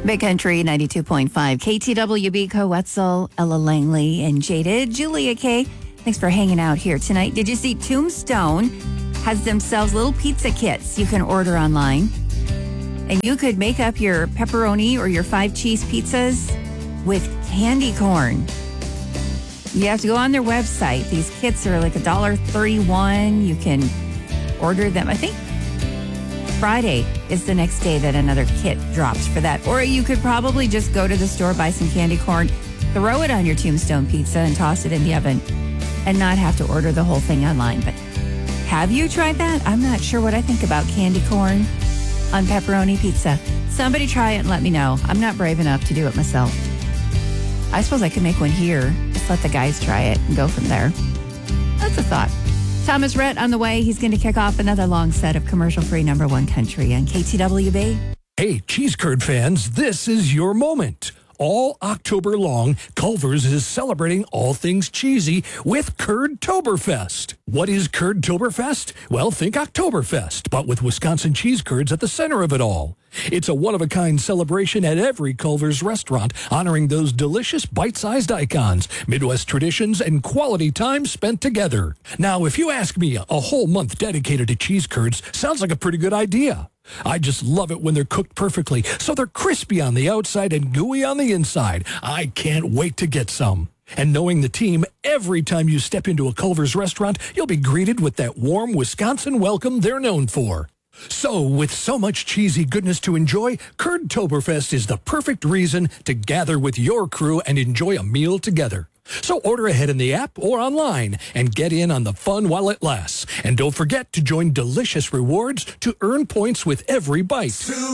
Big Country 92.5. KTWB, Coetzel, Ella Langley, and Jaded. Julia K., thanks for hanging out here tonight. Did you see Tombstone has themselves little pizza kits you can order online? And you could make up your pepperoni or your 5-cheese pizzas with candy corn. You have to go on their website. These kits are like $1.31. You can order them. I think Friday is the next day that another kit drops for that. Or you could probably just go to the store, buy some candy corn, throw it on your Tombstone pizza and toss it in the oven and not have to order the whole thing online. But have you tried that? I'm not sure what I think about candy corn on pepperoni pizza. Somebody try it and let me know. I'm not brave enough to do it myself. I suppose I could make one here. Just let the guys try it and go from there. That's a thought. Thomas Rhett on the way. He's going to kick off another long set of commercial-free number one country on KTWB. Hey, cheese curd fans, this is your moment. All October long, Culver's is celebrating all things cheesy with Curd-Toberfest. What is Curd-Toberfest? Well, think Oktoberfest, but with Wisconsin cheese curds at the center of it all. It's a one-of-a-kind celebration at every Culver's restaurant, honoring those delicious bite-sized icons, Midwest traditions, and quality time spent together. Now, if you ask me, a whole month dedicated to cheese curds sounds like a pretty good idea. I just love it when they're cooked perfectly, so they're crispy on the outside and gooey on the inside. I can't wait to get some. And knowing the team, every time you step into a Culver's restaurant, you'll be greeted with that warm Wisconsin welcome they're known for. So, with so much cheesy goodness to enjoy, Curd-Toberfest is the perfect reason to gather with your crew and enjoy a meal together. So order ahead in the app or online and get in on the fun while it lasts. And don't forget to join delicious rewards to earn points with every bite.